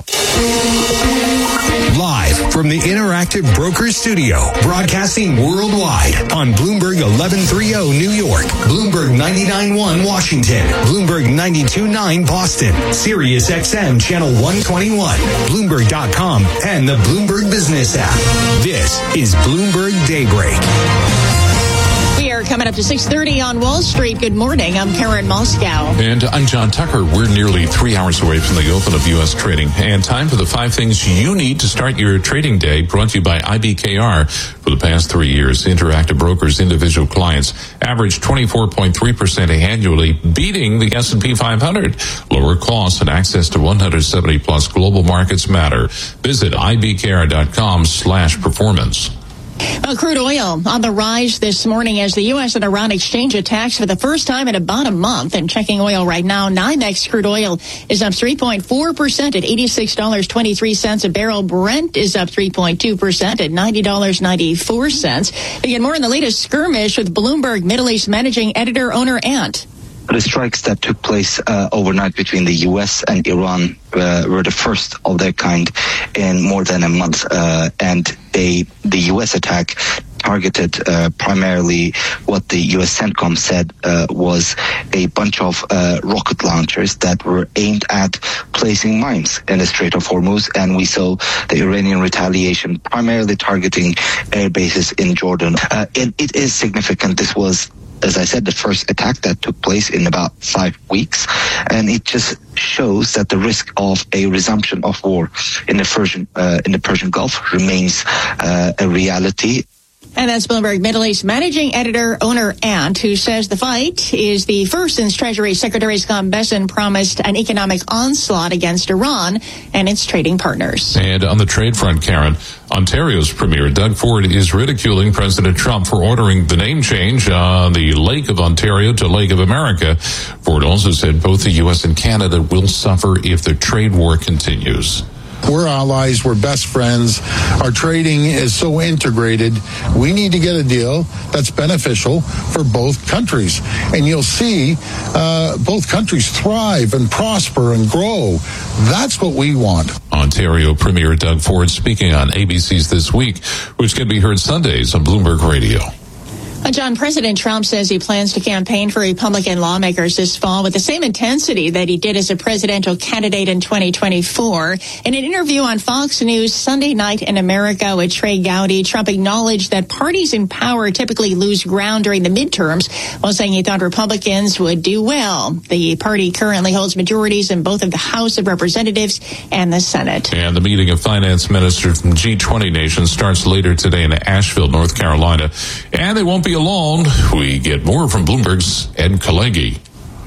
Live from the Interactive Brokers Studio, broadcasting worldwide on Bloomberg eleven thirty New York, Bloomberg ninety-nine point one Washington, Bloomberg ninety-two point nine Boston, Sirius X M Channel one twenty-one, Bloomberg dot com, and the Bloomberg Business app. This is Bloomberg Daybreak. We are coming up to six thirty on Wall Street. Good morning. I'm Karen Moscow. And I'm John Tucker. We're nearly three hours away from the open of U S trading. And time for the five things you need to start your trading day, brought to you by I B K R. For the past three years, Interactive Brokers individual clients averaged twenty-four point three percent annually, beating the S and P five hundred. Lower costs and access to one hundred seventy plus global markets matter. Visit ibkr.com slash performance. Well, crude oil on the rise this morning as the U S and Iran exchange attacks for the first time in about a month. And checking oil right now, NYMEX crude oil is up three point four percent at eighty-six dollars and twenty-three cents a barrel. Brent is up three point two percent at ninety dollars and ninety-four cents. Again, more in the latest skirmish with Bloomberg Middle East managing editor owner Ant. The strikes that took place uh, overnight between the U S and Iran uh, were the first of their kind in more than a month. Uh, and they, the U S attack targeted uh, primarily what the U S CENTCOM said uh, was a bunch of uh, rocket launchers that were aimed at placing mines in the Strait of Hormuz. And we saw the Iranian retaliation primarily targeting air bases in Jordan. Uh, it, it is significant. This was, as I said, the first attack that took place in about five weeks. And it just shows that the risk of a resumption of war in the Persian, uh, in the Persian Gulf remains uh, a reality. And that's Bloomberg Middle East managing editor owner Ant, who says the fight is the first since Treasury Secretary Scott Bessent promised an economic onslaught against Iran and its trading partners. And on the trade front, Karen, Ontario's Premier Doug Ford is ridiculing President Trump for ordering the name change on the Lake of Ontario to Lake of America. Ford also said both the U S and Canada will suffer if the trade war continues. We're allies, we're best friends, our trading is so integrated, we need to get a deal that's beneficial for both countries. And you'll see uh, both countries thrive and prosper and grow. That's what we want. Ontario Premier Doug Ford speaking on A B C's This Week, which can be heard Sundays on Bloomberg Radio. John, President Trump says he plans to campaign for Republican lawmakers this fall with the same intensity that he did as a presidential candidate in twenty twenty-four. In an interview on Fox News Sunday Night in America with Trey Gowdy, Trump acknowledged that parties in power typically lose ground during the midterms, while saying he thought Republicans would do well. The party currently holds majorities in both of the House of Representatives and the Senate. And the meeting of finance ministers from G twenty nations starts later today in Asheville, North Carolina. And they won't be alone. We get more from Bloomberg's Ed Kalegi.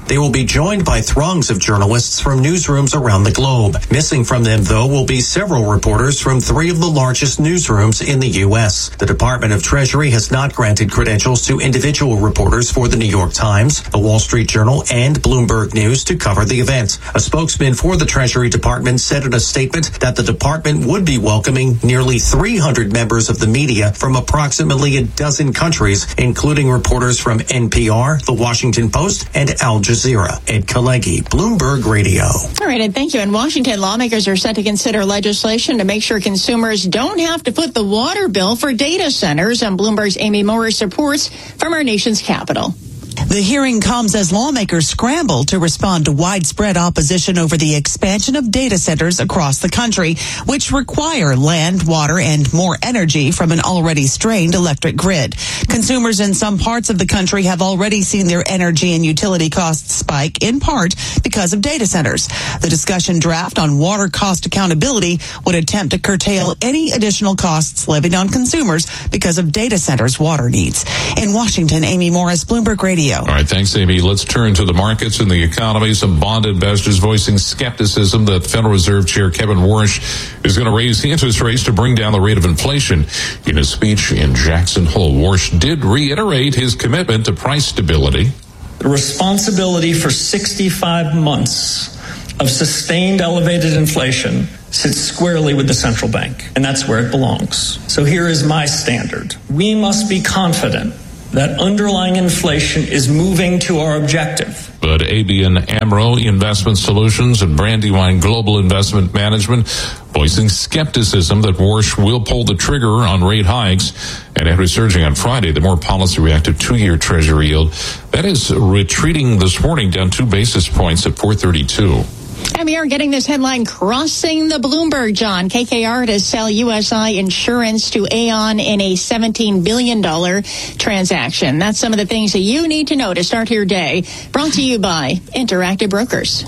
They will be joined by throngs of journalists from newsrooms around the globe. Missing from them, though, will be several reporters from three of the largest newsrooms in the U S. The Department of Treasury has not granted credentials to individual reporters for the New York Times, the Wall Street Journal, and Bloomberg News to cover the event. A spokesman for the Treasury Department said in a statement that the department would be welcoming nearly three hundred members of the media from approximately a dozen countries, including reporters from N P R, The Washington Post, and Al Jazeera. Ed Kalegi, Bloomberg Radio. All right, and thank you. In Washington, lawmakers are set to consider legislation to make sure consumers don't have to foot the water bill for data centers. And Bloomberg's Amy Morris reports from our nation's capital. The hearing comes as lawmakers scramble to respond to widespread opposition over the expansion of data centers across the country, which require land, water, and more energy from an already strained electric grid. Consumers in some parts of the country have already seen their energy and utility costs spike, in part because of data centers. The discussion draft on water cost accountability would attempt to curtail any additional costs levied on consumers because of data centers' water needs. In Washington, Amy Morris, Bloomberg Radio. All right, thanks, Amy. Let's turn to the markets and the economy. Some bond investors voicing skepticism that Federal Reserve Chair Kevin Warsh is going to raise the interest rates to bring down the rate of inflation. In a speech in Jackson Hole, Warsh did reiterate his commitment to price stability. The responsibility for sixty-five months of sustained elevated inflation sits squarely with the central bank, and that's where it belongs. So here is my standard. We must be confident that underlying inflation is moving to our objective. But A B N AMRO Investment Solutions and Brandywine Global Investment Management voicing skepticism that Warsh will pull the trigger on rate hikes. And after surging on Friday, the more policy-reactive two-year Treasury yield, that is retreating this morning down two basis points at four thirty-two. And we are getting this headline crossing the Bloomberg, John. K K R to sell U S I Insurance to Aon in a seventeen billion dollars transaction. That's some of the things that you need to know to start your day. Brought to you by Interactive Brokers.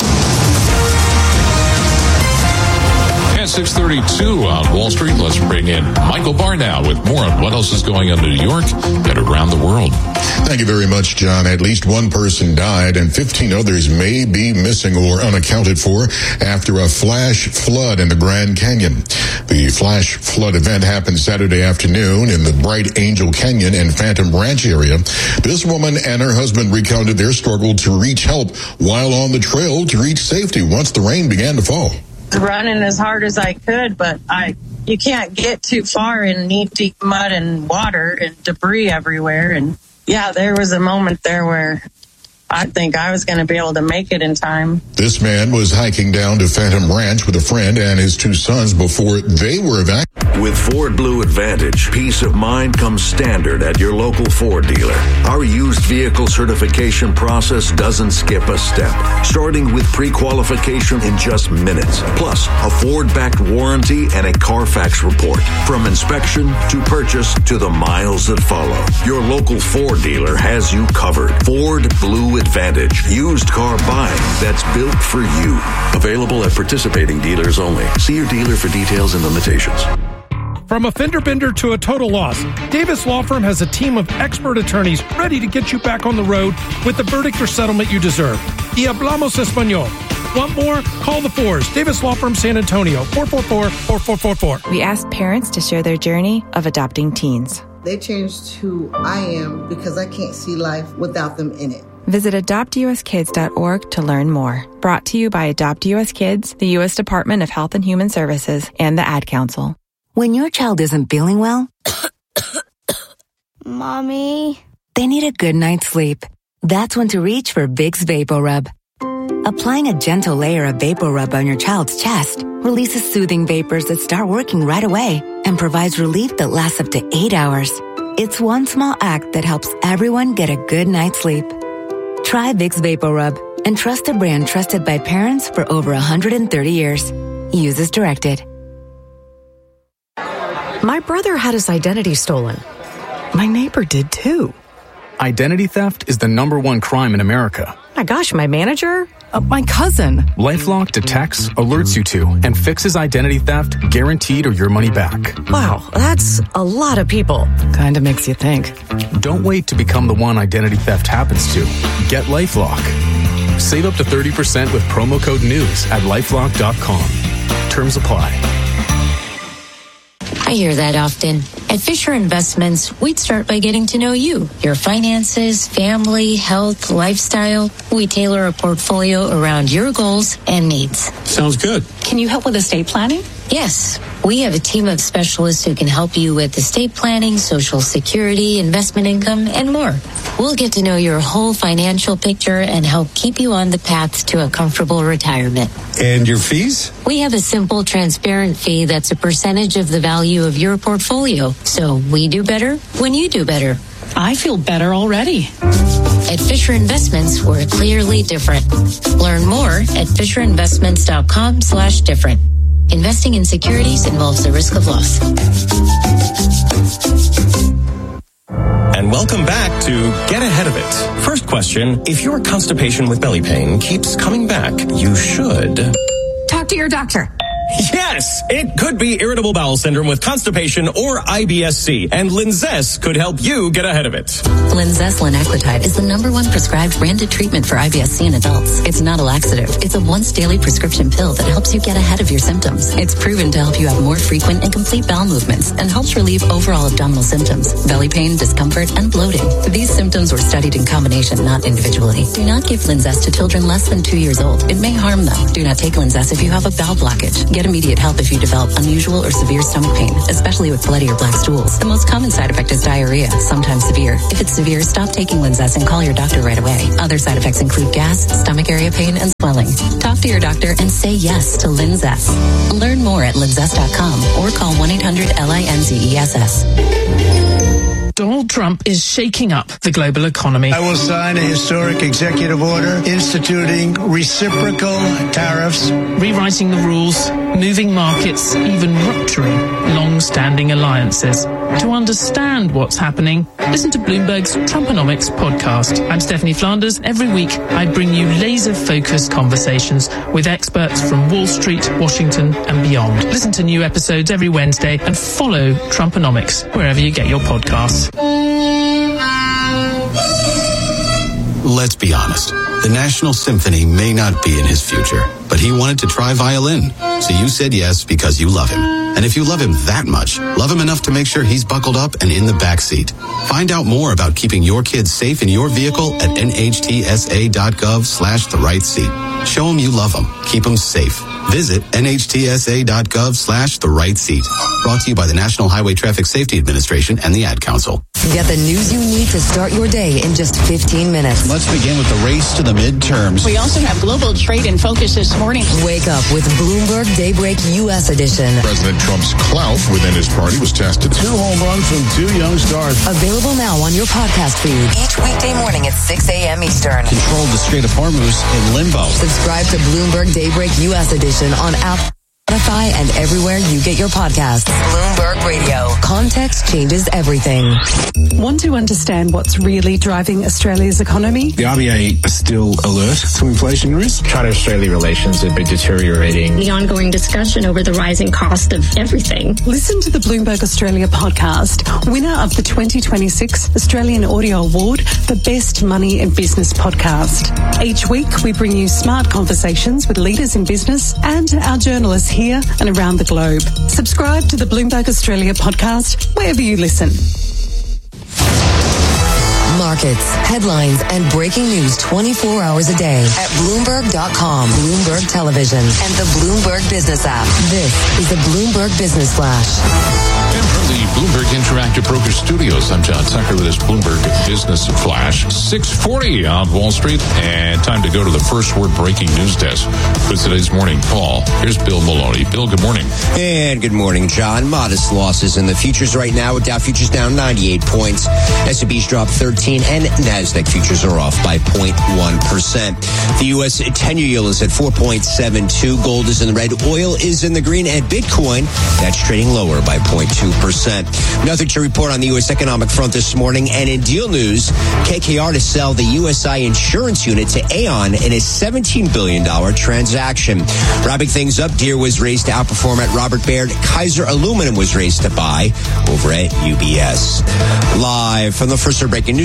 At six thirty-two on Wall Street, let's bring in Michael Barr now with more on what else is going on in New York and around the world. Thank you very much, John. At least one person died and fifteen others may be missing or unaccounted for after a flash flood in the Grand Canyon. The flash flood event happened Saturday afternoon in the Bright Angel Canyon and Phantom Ranch area. This woman and her husband recounted their struggle to reach help while on the trail to reach safety once the rain began to fall. Running as hard as I could, but I you can't get too far in knee-deep mud and water and debris everywhere. And yeah, there was a moment there where I think I was going to be able to make it in time. This man was hiking down to Phantom Ranch with a friend and his two sons before they were evacuated. With Ford Blue Advantage, peace of mind comes standard at your local Ford dealer. Our used vehicle certification process doesn't skip a step, starting with pre-qualification in just minutes, plus a Ford-backed warranty and a Carfax report. From inspection to purchase to the miles that follow, your local Ford dealer has you covered. Ford Blue Advantage, used car buying that's built for you. Available at participating dealers only. See your dealer for details and limitations. From a fender bender to a total loss, Davis Law Firm has a team of expert attorneys ready to get you back on the road with the verdict or settlement you deserve. Y hablamos español. Want more? Call the Fours. Davis Law Firm San Antonio, four four four, four four four four. We asked parents to share their journey of adopting teens. They changed who I am because I can't see life without them in it. Visit adopt u s kids dot org to learn more. Brought to you by Adopt U S Kids, the U S Department of Health and Human Services, and the Ad Council. When your child isn't feeling well, Mommy, they need a good night's sleep. That's when to reach for Vicks VapoRub. Applying a gentle layer of VapoRub on your child's chest releases soothing vapors that start working right away and provides relief that lasts up to eight hours. It's one small act that helps everyone get a good night's sleep. Try Vicks VapoRub and trust a brand trusted by parents for over one hundred thirty years. Use as directed. My brother had his identity stolen. My neighbor did too. Identity theft is the number one crime in America. My gosh, my manager? Uh, my cousin. LifeLock detects, alerts you to, and fixes identity theft guaranteed or your money back. Wow, that's a lot of people. Kinda makes you think. Don't wait to become the one identity theft happens to. Get LifeLock. Save up to thirty percent with promo code NEWS at LifeLock dot com. Terms apply. I hear that often. At Fisher Investments, we'd start by getting to know you, your finances, family, health, lifestyle. We tailor a portfolio around your goals and needs. Sounds good. Can you help with estate planning? Yes. We have a team of specialists who can help you with estate planning, Social Security, investment income, and more. We'll get to know your whole financial picture and help keep you on the path to a comfortable retirement. And your fees? We have a simple, transparent fee that's a percentage of the value of your portfolio. So we do better when you do better. I feel better already. At Fisher Investments, we're clearly different. Learn more at FisherInvestments.com slash different. Investing in securities involves the risk of loss. And welcome back to Get Ahead of It. First question, if your constipation with belly pain keeps coming back, you should talk to your doctor. Yes, it could be irritable bowel syndrome with constipation or I B S C, and Linzess could help you get ahead of it. Linzess linaclotide is the number one prescribed branded treatment for I B S C in adults. It's not a laxative. It's a once daily prescription pill that helps you get ahead of your symptoms. It's proven to help you have more frequent and complete bowel movements and helps relieve overall abdominal symptoms, belly pain, discomfort, and bloating. These symptoms were studied in combination, not individually. Do not give Linzess to children less than two years old. It may harm them. Do not take Linzess if you have a bowel blockage. Get immediate help if you develop unusual or severe stomach pain, especially with bloody or black stools. The most common side effect is diarrhea, sometimes severe. If it's severe, stop taking Linzess and call your doctor right away. Other side effects include gas, stomach area pain, and swelling. Talk to your doctor and say yes to Linzess. Learn more at linzess dot com or call one eight hundred L I N Z E S S. Donald Trump is shaking up the global economy. I will sign a historic executive order instituting reciprocal tariffs, rewriting the rules, moving markets, even rupturing long-standing alliances. To understand what's happening, listen to Bloomberg's Trumponomics podcast. I'm Stephanie Flanders. Every week, I bring you laser-focused conversations with experts from Wall Street, Washington, and beyond. Listen to new episodes every Wednesday and follow Trumponomics wherever you get your podcasts. Let's be honest. The National Symphony may not be in his future, but he wanted to try violin. So you said yes because you love him. And if you love him that much, love him enough to make sure he's buckled up and in the back seat. Find out more about keeping your kids safe in your vehicle at nhtsa.gov slash the right seat. Show him you love him. Keep him safe. Visit nhtsa.gov slash the right seat. Brought to you by the National Highway Traffic Safety Administration and the Ad Council. Get the news you need to start your day in just fifteen minutes. Let's begin with the race to the midterms. We also have global trade in focus this morning. Wake up with Bloomberg Daybreak U S edition. President Trump's clout within his party was tested. Two home runs from two young stars. Available now on your podcast feed. Each weekday morning at six a.m. Eastern. Controlled the Strait of Hormuz in limbo. Subscribe to Bloomberg Daybreak U S edition on Apple, Spotify, and everywhere you get your podcasts. Bloomberg Radio. Context changes everything. Want to understand what's really driving Australia's economy? The R B A is still alert to inflation risk. China-Australia relations have been deteriorating. The ongoing discussion over the rising cost of everything. Listen to the Bloomberg Australia podcast, winner of the twenty twenty-six Australian Audio Award for Best Money and Business Podcast. Each week, we bring you smart conversations with leaders in business and our journalists here and around the globe. Subscribe to the Bloomberg Australia podcast wherever you listen. Markets, headlines, and breaking news twenty-four hours a day at Bloomberg dot com, Bloomberg Television, and the Bloomberg Business app. This is the Bloomberg Business Flash. And from the Bloomberg Interactive Broker Studios, I'm John Tucker with this Bloomberg Business Flash. six forty on Wall Street, and time to go to the First Word Breaking News Desk with today's morning call. Here's Bill Maloney. Bill, good morning. And good morning, John. Modest losses in the futures right now, with Dow futures down ninety-eight points. S and P's dropped thirteen, and NASDAQ futures are off by zero point one percent. The U S ten-year yield is at four point seven two. Gold is in the red. Oil is in the green. And Bitcoin, that's trading lower by zero point two percent. Nothing to report on the U S economic front this morning. And in deal news, K K R to sell the U S I insurance unit to Aon in a seventeen billion dollars transaction. Wrapping things up, Deere was raised to outperform at Robert Baird. Kaiser Aluminum was raised to buy over at U B S. Live from the First Word Breaking News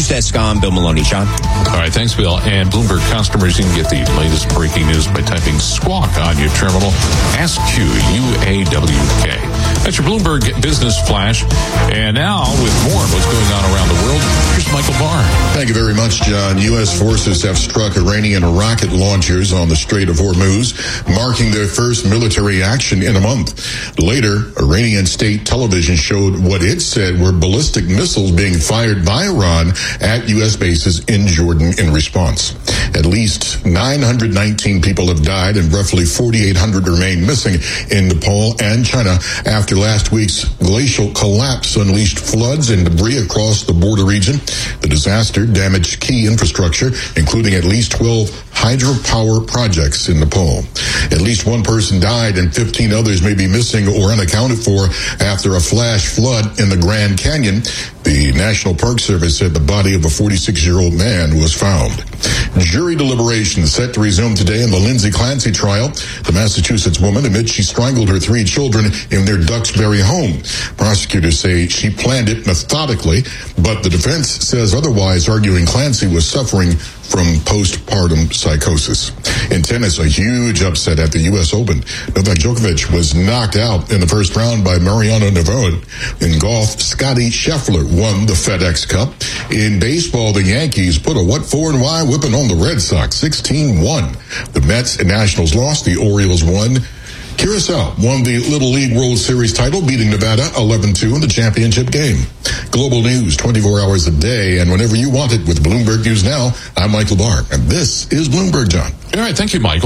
News Desk, I'm Bill Maloney. John? All right, thanks, Bill. And Bloomberg customers, you can get the latest breaking news by typing squawk on your terminal. S Q U A W K. That's your Bloomberg Business Flash. And now, with more of what's going on around the world, here's Michael Barr. Thank you very much, John. U S forces have struck Iranian rocket launchers on the Strait of Hormuz, marking their first military action in a month. Later, Iranian state television showed what it said were ballistic missiles being fired by Iran at U S bases in Jordan in response. At least nine hundred nineteen people have died and roughly forty-eight hundred remain missing in Nepal and China after last week's glacial collapse unleashed floods and debris across the border region. The disaster damaged key infrastructure, including at least twelve hydropower projects in Nepal. At least one person died and fifteen others may be missing or unaccounted for after a flash flood in the Grand Canyon. The National Park Service said the body of a forty-six-year-old man was found. Jury deliberations set to resume today in the Lindsay Clancy trial. The Massachusetts woman admits she strangled her three children in their Duxbury home. Prosecutors say she planned it methodically, but the defense says otherwise, arguing Clancy was suffering from postpartum psychosis. In tennis, a huge upset at the U S Open. Novak Djokovic was knocked out in the first round by Mariano Navon. In golf, Scottie Scheffler won the FedEx Cup. In baseball, the Yankees put a what for and why whipping on the Red Sox, sixteen one. The Mets and Nationals lost, the Orioles won. Curacao won the Little League World Series title, beating Nevada eleven two in the championship game. Global news twenty-four hours a day and whenever you want it with Bloomberg News Now. I'm Michael Barr, and this is Bloomberg, John. All right, thank you, Michael.